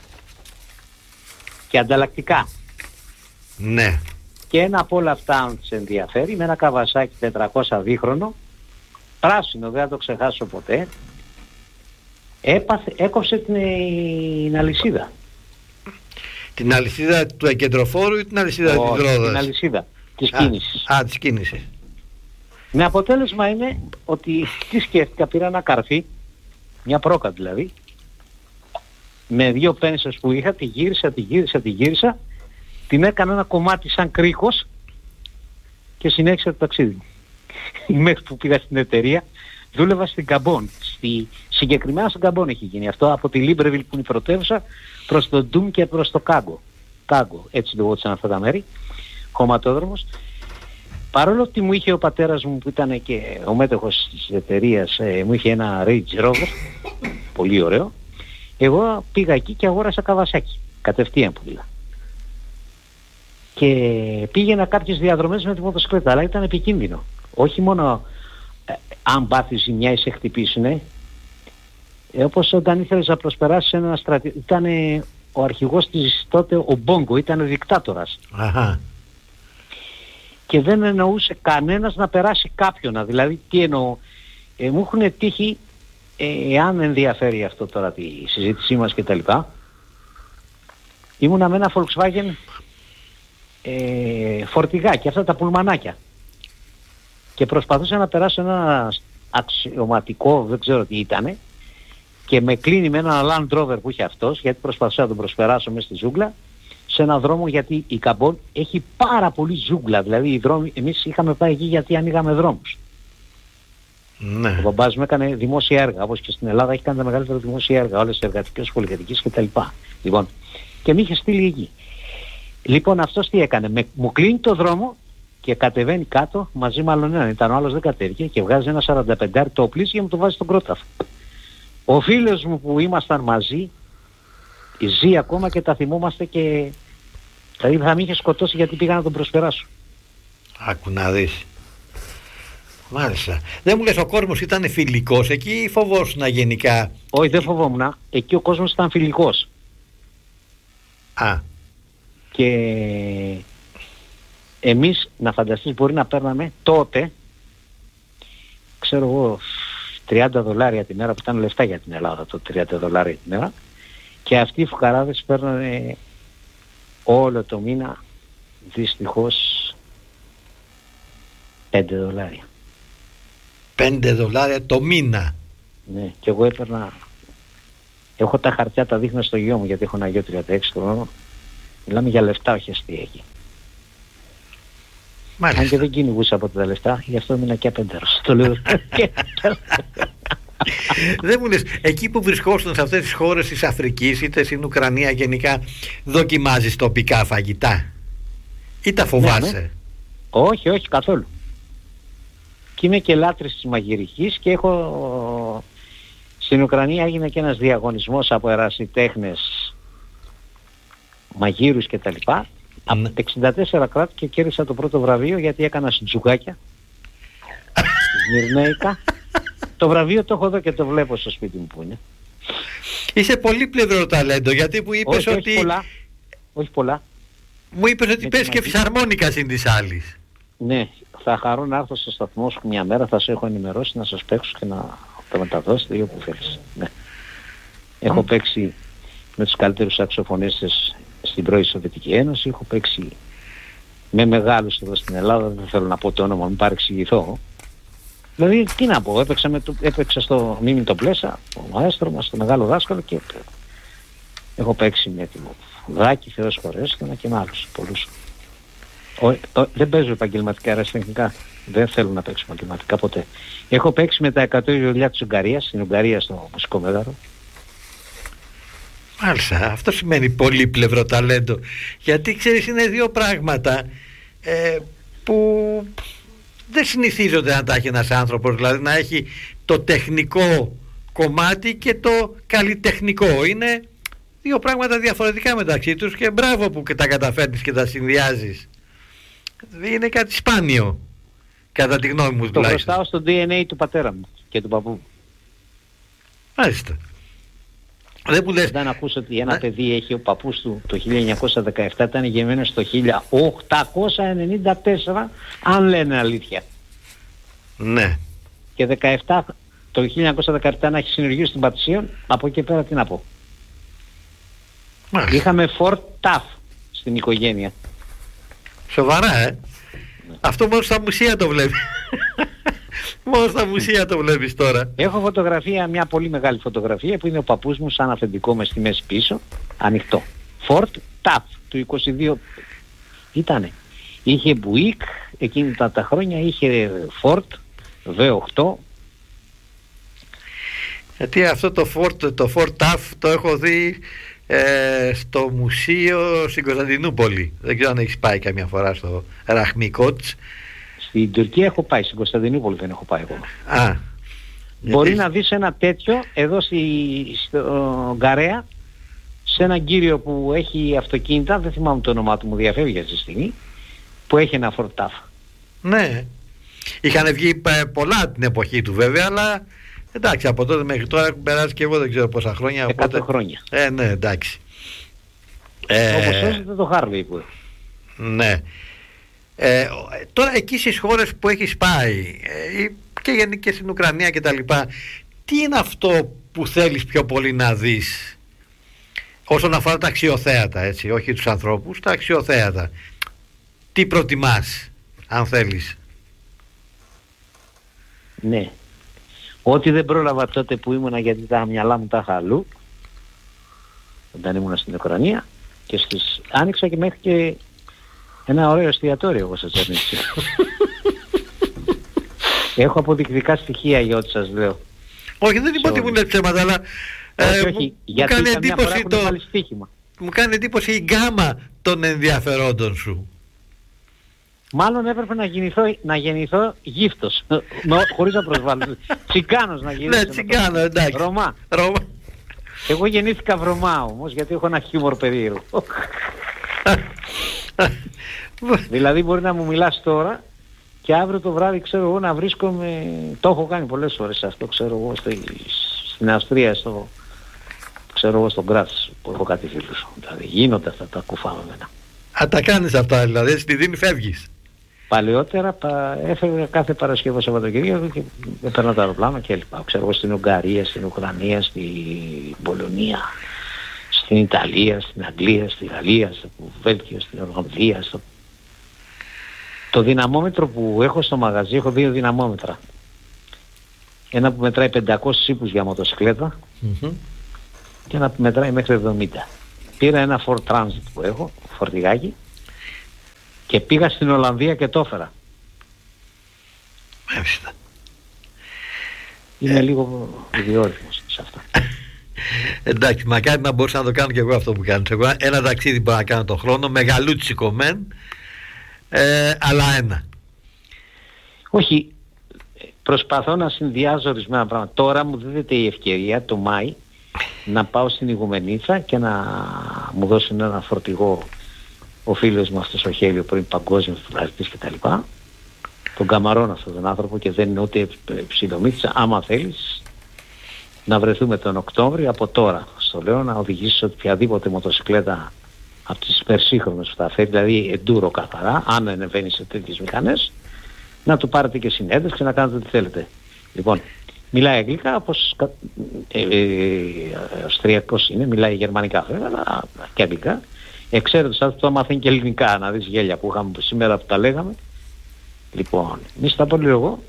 Και ανταλλακτικά. Ναι. Και ένα από όλα αυτά, αν σε ενδιαφέρει, με ένα Καβασάκι τετρακόσια δίχρονο, πράσινο, δεν θα το ξεχάσω ποτέ, έπαθε, έκοψε την, την αλυσίδα. Την αλυσίδα του εγκεντροφόρου ή την αλυσίδα oh, της ρόδας? Την αλυσίδα της α, κίνησης. Α, της κίνησης. Με αποτέλεσμα είναι ότι τι σκέφτηκα, πήρα ένα καρφί, μια πρόκα δηλαδή, με δύο πένσες που είχα, τη γύρισα, τη γύρισα, τη γύρισα, την έκανα ένα κομμάτι σαν κρίκος και συνέχισα το ταξίδι μου. Μέχρι που πήγα στην εταιρεία, δούλευα στην Καμπόν. Στη... Συγκεκριμένα στην Καμπόν έχει γίνει αυτό, από τη Λίμπρεβιλ που είναι η πρωτεύουσα, προς το Ντούμ και προς το Κάγκο. Κάγκο, έτσι λεγόντουσαν αυτά τα μέρη, χωματόδρομος. Παρόλο ότι μου είχε ο πατέρας μου που ήταν και ο μέτοχος της εταιρείας, ε, μου είχε ένα Range Rover, πολύ ωραίο, εγώ πήγα εκεί και αγόρασα Καβασάκι, κατευθείαν που πήγα. Και πήγαινα κάποιες διαδρομές με τη μοτοσυκλέτα, αλλά ήταν επικίνδυνο. Όχι μόνο ε, αν πάθεις ζημιά ή σε χτυπήσουνε, ε, όπως όταν ήθελες να προσπεράσεις ένα στρατιώτη, ήταν ε, ο αρχηγός της τότε, ο Μπόγκο, ήταν δικτάτορας. Αχα. Και δεν εννοούσε κανένας να περάσει κάποιον. Δηλαδή τι εννοώ, ε, μου έχουν τύχει, ε, εάν ενδιαφέρει αυτό τώρα τη συζήτησή μας και τα λοιπά, ήμουνα με ένα Volkswagen ε, φορτηγάκι, αυτά τα πουλμανάκια, και προσπαθούσα να περάσω ένα αξιωματικό, δεν ξέρω τι ήτανε, και με κλείνει με ένα Land Rover που είχε αυτός, γιατί προσπαθούσα να τον προσπεράσω μέσα στη ζούγκλα, σε ένα δρόμο, γιατί η Καμπόν έχει πάρα πολύ ζούγκλα. Δηλαδή οι δρόμοι, εμείς είχαμε πάει εκεί γιατί ανοίγαμε δρόμους. Ναι. Ο μπαμπάς μου έκανε δημόσια έργα, όπως και στην Ελλάδα έχει κάνει τα μεγαλύτερα δημόσια έργα, όλες τις εργατικές, πολυκατοικίες κτλ. Λοιπόν, και με είχε στείλει εκεί. Λοιπόν, αυτός τι έκανε, με, μου κλείνει το δρόμο και κατεβαίνει κάτω μαζί με άλλον έναν. Ήταν ο άλλος δεν κατέβηκε και βγάζει ένα σαράντα πέντε το οπλίσιο και μου το βάζει στον κρόταφο. Ο φίλος μου που ήμασταν μαζί ζει ακόμα και τα θυμόμαστε, και δηλαδή θα με είχε σκοτώσει γιατί πήγα να τον προσπεράσω. Άκου να δεις. Μάλιστα. Δεν μου λες ο κόσμος ήταν φιλικός εκεί ή φοβόσουνα γενικά? Όχι, δεν φοβόμουν. Εκεί ο κόσμος ήταν φιλικός. Α. Και εμείς, να φανταστείς, μπορεί να παίρναμε τότε, ξέρω εγώ, τριάντα δολάρια την μέρα, που ήταν λεφτά για την Ελλάδα το τριάντα δολάρια την μέρα, και αυτοί οι φουκαράδες παίρνανε όλο το μήνα δυστυχώς πέντε δολάρια. Πέντε δολάρια το μήνα? Ναι, και εγώ έπαιρνα, έχω τα χαρτιά, τα δείχνω στο γιο μου, γιατί έχω ένα γιο τριάντα έξι χρονών. Μιλάμε για λεφτά, όχι αστείακι. Αν και δεν κυνηγούσα από τα λεφτά, γι' αυτό ήμουν και απεντέρος. Το λέω. Δεν μου λες, εκεί που βρισκόσουν σε αυτές τις χώρες της Αφρικής, είτε στην Ουκρανία γενικά, δοκιμάζεις τοπικά φαγητά ή τα φοβάσαι? Ναι, ναι. Όχι, όχι καθόλου. Και είμαι και λάτρης της μαγειρικής και έχω... Στην Ουκρανία έγινε και ένας διαγωνισμός από ερασιτέχνες, μαγείρους και τα λοιπά, από τα εξήντα τέσσερα κράτη, και κέρδισα το πρώτο βραβείο γιατί έκανα σιτζουκάκια Σμυρνέικα. Το βραβείο το έχω εδώ και το βλέπω στο σπίτι μου που είναι. Είσαι πολύ πλευρό ταλέντο, γιατί που είπες όχι, ότι... Όχι πολλά. Όχι πολλά. Μου είπες ότι παίζεις και φυσαρμόνικα συν της άλλης. Ναι, θα χαρώ να έρθω στο σταθμό σου μια μέρα, θα σε έχω ενημερώσει, να σας παίξω και να το μεταδώσετε ή όπου θέλεις. Ναι. Έχω παίξει με τους καλύτερους σαξοφωνίστες στην πρώην Σοβιετική Ένωση, έχω παίξει με μεγάλους εδώ στην Ελλάδα, δεν θέλω να πω το όνομα, μην παρεξηγηθώ. Δηλαδή, τι να πω, έπαιξα, με το, έπαιξα στο Μίμη το Πλέσα, ο μαέστρο μας, το μεγάλο δάσκαλο, και έχω παίξει με τη Δάκη, Θεός χωρέστονα, και με άλλους πολλούς. Ο, ο, δεν παίζω επαγγελματικά αεραστεχνικά, δεν θέλω να παίξω επαγγελματικά ποτέ. Έχω παίξει με τα εκατό βιολιά της Ουγγαρίας, στην Ουγγαρία στο Μουσικό Μέγαρο. Μάλιστα, αυτό σημαίνει πολύπλευρο ταλέντο, γιατί ξέρεις είναι δύο πράγματα ε, που δεν συνηθίζονται να τα έχει ένας άνθρωπος, δηλαδή να έχει το τεχνικό κομμάτι και το καλλιτεχνικό. Είναι δύο πράγματα διαφορετικά μεταξύ τους και μπράβο που και τα καταφέρνεις και τα συνδυάζεις. Είναι κάτι σπάνιο, κατά τη γνώμη μου. Το χρωστάω στο ντι εν έι του πατέρα μου και του παππού. Μάλιστα. Δεν που λες... Όταν ακούς ότι ένα παιδί έχει, ο παππούς του το χίλια εννιακόσια δεκαεπτά ήταν γεννημένος το χίλια οκτακόσια ενενήντα τέσσερα, αν λένε αλήθεια. Ναι. Και δεκαεπτά, το χίλια εννιακόσια δεκαεπτά να έχει συνεργείο στην Πατησίων, από εκεί πέρα τι να πω. Μάλιστα. Είχαμε Ford Taff στην οικογένεια. Σοβαρά, ε. Ναι. Αυτό μόνο στα μουσεία το βλέπει. Μόνο στα μουσεία το βλέπεις τώρα. Έχω φωτογραφία, μια πολύ μεγάλη φωτογραφία που είναι ο παππούς μου σαν αφεντικό με στη μέση πίσω, ανοιχτό. Ford Taff του είκοσι δύο ήτανε. Είχε Buick εκείνη τα, τα χρόνια, είχε Ford βι οκτώ. Γιατί αυτό το Ford, το Ford Taff το έχω δει ε, στο μουσείο στην Κωνσταντινούπολη. Δεν ξέρω αν έχεις πάει καμιά φορά στο Ραχμί Κότς. Στην Τουρκία έχω πάει, στην Κωνσταντινούπολη δεν έχω πάει ακόμα. Α, μπορεί γιατί... να δεις ένα τέτοιο εδώ στη, στο Γκαρέα, σε έναν κύριο που έχει αυτοκίνητα, δεν θυμάμαι το όνομά του, μου διαφεύγει αυτή τη στιγμή, που έχει ένα Ford Taff. Ναι, είχαν βγει πολλά την εποχή του βέβαια, αλλά εντάξει, από τότε μέχρι τώρα έχουν περάσει και εγώ δεν ξέρω πόσα χρόνια. εκατό οπότε... χρόνια. Ε, ναι, εντάξει. Όπως σώζεται το Harley που. Ναι. Ε, τώρα εκεί στις χώρες που έχεις πάει ε, και, και στην Ουκρανία και τα λοιπά, τι είναι αυτό που θέλεις πιο πολύ να δεις όσον αφορά τα αξιοθέατα, έτσι, όχι τους ανθρώπους, τα αξιοθέατα? Τι προτιμάς, αν θέλεις? Ναι, ό,τι δεν πρόλαβα τότε που ήμουνα, γιατί τα μυαλά μου τα είχα αλλού όταν ήμουνα στην Ουκρανία, και στις... άνοιξα και μέχρι και ένα ωραίο εστιατόριο εγώ σας έδειξα. Έχω αποδεικτικά στοιχεία για ό,τι σας λέω. Όχι, δεν είπα ότι μου λες ψέματα, αλλά όχι, ε, όχι, μου, γιατί μου κάνει εντύπωση το... μου κάνει εντύπωση η γκάμα των ενδιαφερόντων σου. Μάλλον έπρεπε να γεννηθώ, να γεννηθώ γύφτος, χωρίς να προσβάλλω. Τσιγκάνος να γεννηθώ. Ναι, τσιγκάνο, εντάξει. Ρωμά. Ρωμά. Εγώ γεννήθηκα βρωμά όμως, γιατί έχω ένα χιούμορ περίεργο. Δηλαδή μπορεί να μου μιλάς τώρα και αύριο το βράδυ, ξέρω εγώ, να βρίσκομαι, το έχω κάνει πολλές φορές αυτό, ξέρω εγώ, στο, στην Αυστρία, στο, ξέρω εγώ, στον Γκράτς που έχω κάτι φίλους. Δηλαδή γίνονται αυτά τα κουφάμενα. Α, τα κάνεις αυτά δηλαδή, στη Δίνη φεύγεις? Παλαιότερα πα, έφευγα κάθε Παρασκευό Σαββατοκύριακο και έπαιρνα το αεροπλάνο και έλειπα. Ξέρω εγώ, στην Ουγγαρία, στην Ουκρανία, στην Πολωνία, στην Ιταλία, στην Αγγλία, στη Γαλλία, στο Βέλγιο, στην Ολλανδία. Στο... Το δυναμόμετρο που έχω στο μαγαζί, έχω δύο δυναμόμετρα. Ένα που μετράει πεντακόσιους ύπους για μοτοσυκλέτα mm-hmm. και ένα που μετράει μέχρι εβδομήντα. Πήρα ένα Ford Transit που έχω, φορτηγάκι, και πήγα στην Ολλανδία και το έφερα. Μάλιστα. Είμαι ε... λίγο ιδιόρυθμος σε αυτά. Εντάξει, μακάρι να μπορούσα να το κάνω και εγώ αυτό που κάνεις. Εγώ ένα ταξίδι μπορώ να κάνω τον χρόνο, μεγαλούτσικο μεν, ε, αλλά ένα. Όχι, προσπαθώ να συνδυάζω ορισμένα πράγματα. Τώρα μου δίδεται η ευκαιρία το Μάη να πάω στην Ηγουμενίτσα και να μου δώσουν ένα φορτηγό ο φίλος μου αυτός ο Χέλιο, πρώην παγκόσμιος φυλακιστής και τα λοιπά. Τον καμαρώνω αυτόν τον άνθρωπο και δεν είναι ούτε ψιλομύτησα. Άμα θέλεις να βρεθούμε τον Οκτώβριο, από τώρα στο λέω, να οδηγήσεις οποιαδήποτε μοτοσυκλέτα από τις υπερσύγχρονες που θα φέρει, δηλαδή εντούρο καθαρά, αν ανεβαίνει σε τέτοιες μηχανές, να του πάρετε και συνέντευξη, να κάνετε ό,τι θέλετε. Λοιπόν, μιλάει αγγλικά, όπως ε, ε, αυστριακός είναι, μιλάει γερμανικά βέβαια, και αγγλικά. Εξαίρετος αυτό το μαθαίνει και ελληνικά, να δεις γέλια που είχαμε σήμερα που τα λέγαμε. Λοιπόν, μη στα πω λίγο εγώ,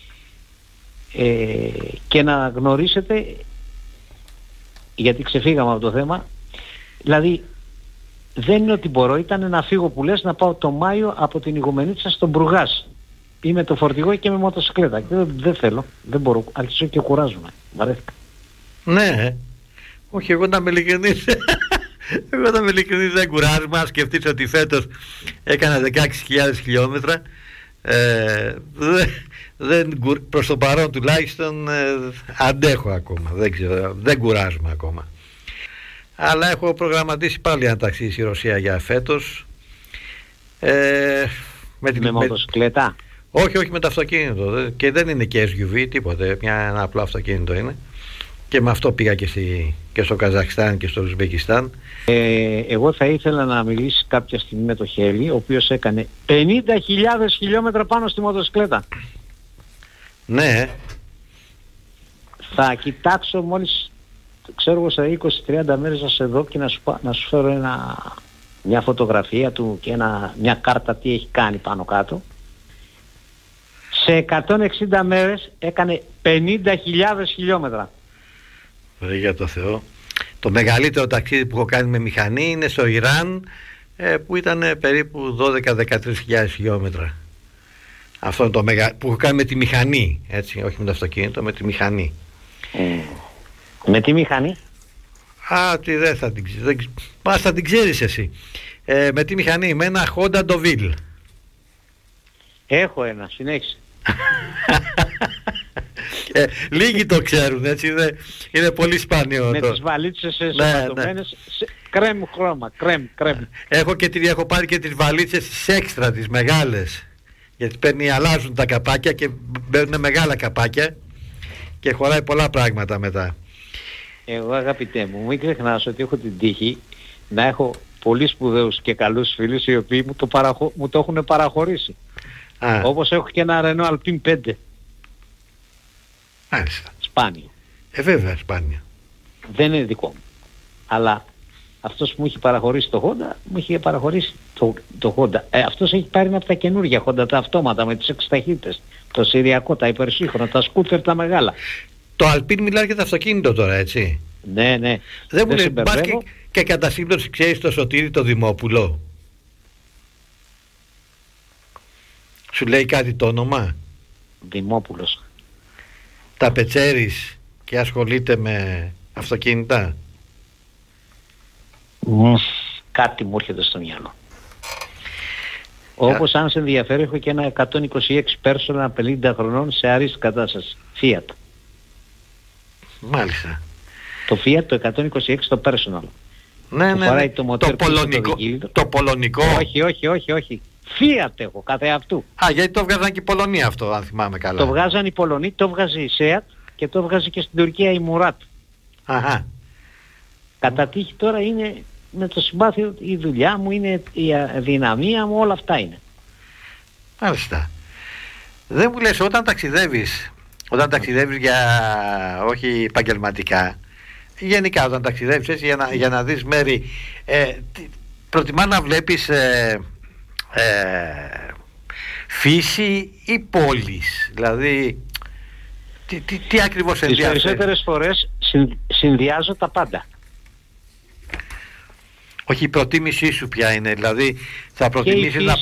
ε, και να γνωρίσετε, γιατί ξεφύγαμε από το θέμα, δηλαδή δεν είναι ότι μπορώ, ήταν να φύγω που λες, να πάω το Μάιο από την Ηγουμενίτσα στον Μπρουγάς. Είμαι το φορτηγό και με μοτοσυκλέτα. Και δεν, δεν θέλω, δεν μπορώ, αρχίσω και κουράζομαι. Βαρέθηκα. Ναι, όχι, εγώ να είμαι ειλικρινής. Εγώ να είμαι ειλικρινής δεν κουράζομαι. Αν σκεφτείς ότι φέτος έκανα δεκαέξι χιλιάδες χιλιόμετρα, ε, δεν, δεν, προς το παρόν τουλάχιστον ε, αντέχω ακόμα. Δεν ξέρω, δεν κουράζομαι ακόμα. Αλλά έχω προγραμματίσει πάλι ένα ταξίδι στη Ρωσία για φέτος. Ε, με την, με μοτοσυκλέτα. Όχι, όχι, με το αυτοκίνητο. Και δεν είναι και ες γιου βι, τίποτε. Μια, ένα απλό αυτοκίνητο είναι. Και με αυτό πήγα και, στη, και στο Καζακστάν και στο Ουσμπεκιστάν. Ε, εγώ θα ήθελα να μιλήσει κάποια στιγμή με το Χέλη, ο οποίος έκανε πενήντα χιλιάδες χιλιόμετρα πάνω στη μοτοσυκλέτα. Ναι. Θα κοιτάξω μόλις, ξέρω εγώ, σε είκοσι με τριάντα μέρες να σε δω και να σου, να σου φέρω ένα, μια φωτογραφία του και ένα, μια κάρτα τι έχει κάνει πάνω κάτω. Σε εκατόν εξήντα μέρες έκανε πενήντα χιλιάδες χιλιόμετρα. Ρε για το Θεό. Το μεγαλύτερο ταξίδι που έχω κάνει με μηχανή είναι στο Ιράν, ε, που ήταν ε, περίπου δώδεκα με δεκατρείς χιλιάδες χιλιόμετρα. Αυτό είναι το μεγα... που έχω κάνει με τη μηχανή, έτσι, όχι με το αυτοκίνητο, με τη μηχανή. Mm. Με τη μηχανή? Α, τι δεν θα την ξέρεις. Πας θα την ξέρεις εσύ. Ε, με τη μηχανή, με ένα Honda Deauville. Έχω ένα, συνέχισε. ε, λίγοι το ξέρουν, έτσι, είναι, είναι πολύ σπάνιο. Με το... τις βαλίτσες εσωματωμένες, ναι, ναι. κρέμ χρώμα, κρέμ, κρέμ. Έχω, και τη, έχω πάρει και τις βαλίτσες τις έξτρα, τις μεγάλες. Γιατί παίρνει, αλλάζουν τα καπάκια και μπαίνουν μεγάλα καπάκια και χωράει πολλά πράγματα μετά. Εγώ, αγαπητέ μου, μην ξεχνάς ότι έχω την τύχη να έχω πολύ σπουδαίους και καλούς φίλους οι οποίοι μου το, παραχω... μου το έχουν παραχωρήσει. Α. Όπως έχω και ένα Renault Alpine πέντε. Μάλιστα. Σπάνιο. Ε, βέβαια, σπάνιο. Δεν είναι δικό μου. Αλλά αυτός που μου είχε παραχωρήσει το Honda, μου είχε παραχωρήσει το, το Honda. Ε, αυτός έχει πάρει από τα καινούργια Honda, τα αυτόματα με τις έξι ταχύτητες. Το συριακό, τα υπερσύγχρονα, τα σκούτερ τα μεγάλα. Το Alpine μιλάει για το αυτοκίνητο τώρα, έτσι. Ναι, ναι. Δεν μου λέει, μπας και, και κατά σύμπτωση ξέρεις το Σωτήρη το Δημόπουλο. Σου λέει κάτι το όνομα? Δημόπουλος. Τα πετσέρεις και ασχολείται με αυτοκίνητα. Mm, κάτι μου έρχεται στο μυαλό. Όπως αν σε ενδιαφέρει, έχω και ένα εκατόν είκοσι έξι Personal πενήντα χρονών σε αρίστη κατάσταση. Fiat. Μάλιστα. Το Fiat το εκατόν είκοσι έξι το Personal. Ναι, ναι, ναι. Το, το, πολωνικό, το, το πολωνικό. Όχι, όχι, όχι, όχι. Fiat έχω, κάθε αυτού. Α, γιατί το βγάζαν και η Πολωνία αυτό, αν θυμάμαι καλά. Το βγάζαν οι Πολωνοί, το βγάζει η Seat και το βγάζει και στην Τουρκία η Murat. Αχα. Κατά τύχη τώρα είναι με το συμπάθειο, η δουλειά μου είναι η αδυναμία μου, όλα αυτά είναι. Μάλιστα. Δεν μου λες, όταν ταξιδεύεις, όταν ταξιδεύεις για, όχι επαγγελματικά, γενικά όταν ταξιδεύεις έτσι για να, για να δεις μέρη, ε, προτιμά να βλέπεις ε, ε, φύση ή πόλεις, δηλαδή τι, τι, τι ακριβώς ενδιαφέρει? Τις περισσότερες φορές συν, συνδυάζω τα πάντα. Όχι, η προτίμησή σου ποια είναι, δηλαδή θα προτιμήσεις να